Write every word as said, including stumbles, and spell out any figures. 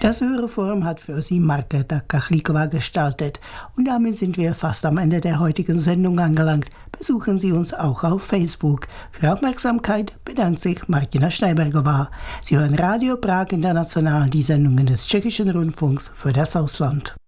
Das Höreforum hat für Sie Markéta Kachlíková gestaltet. Und damit sind wir fast am Ende der heutigen Sendung angelangt. Besuchen Sie uns auch auf Facebook. Für Aufmerksamkeit bedankt sich Martina Schneibergová. Sie hören Radio Prag International, die Sendungen des Tschechischen Rundfunks für das Ausland.